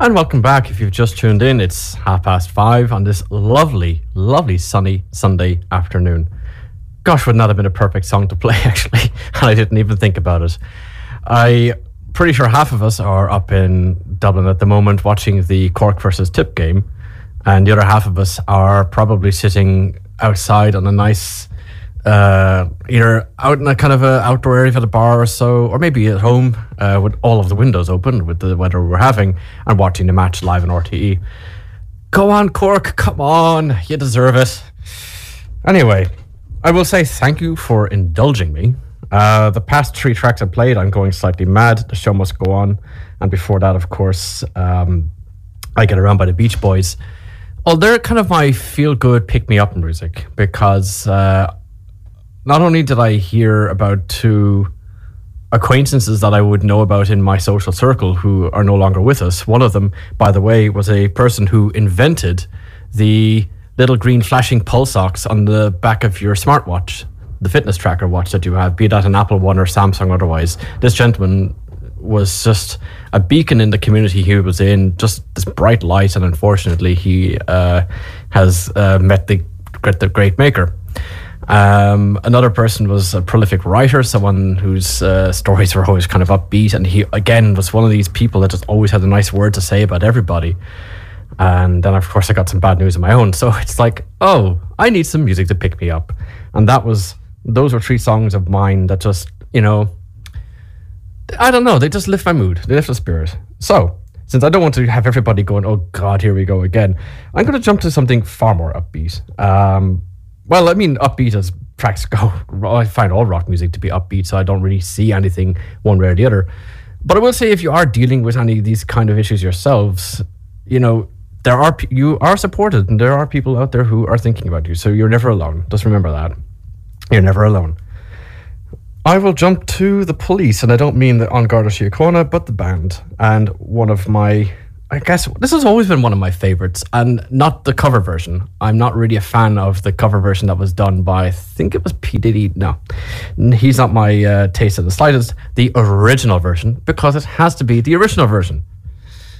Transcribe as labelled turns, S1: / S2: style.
S1: And welcome back. If you've just tuned in, it's 5:30 on this lovely, lovely sunny Sunday afternoon. Gosh, would not have been a perfect song to play, actually, and I didn't even think about it. I'm pretty sure half of us are up in Dublin at the moment watching the Cork versus Tip game, and the other half of us are probably sitting outside on a nice, either out in a kind of a outdoor area at a bar or so, or maybe at home with all of the windows open with the weather we're having and watching the match live on RTE. Go on, Cork, come on, you deserve it. Anyway, I will say thank you for indulging me. The past 3 tracks I played, I'm going slightly mad. The show must go on. And before that, of course, I Get Around by the Beach Boys. Oh, they're kind of my feel-good, pick-me-up music because not only did I hear about 2 acquaintances that I would know about in my social circle who are no longer with us. One of them, by the way, was a person who invented the little green flashing pulse ox on the back of your smartwatch, the fitness tracker watch that you have, be that an Apple One or Samsung otherwise. This gentleman was just a beacon in the community he was in, just this bright light, and unfortunately he has met the great maker. Another person was a prolific writer, someone whose stories were always kind of upbeat, and he again was one of these people that just always had a nice word to say about everybody. And then of course I got some bad news of my own, so it's like, oh, I need some music to pick me up. And those were 3 songs of mine that just, I don't know, they just lift my mood, they lift the spirit. So since I don't want to have everybody going, oh god, here we go again, I'm going to jump to something far more upbeat. Well, I mean, upbeat as tracks go. I find all rock music to be upbeat, so I don't really see anything one way or the other. But I will say, if you are dealing with any of these kind of issues yourselves, you are supported, and there are people out there who are thinking about you. So you're never alone. Just remember that. You're never alone. I will jump to The Police, and I don't mean the On Guard or Síochána, but the band. And one of my, I guess, this has always been one of my favorites, and not the cover version. I'm not really a fan of the cover version that was done by, I think it was P. Diddy. No, he's not my taste in the slightest. The original version, because it has to be the original version.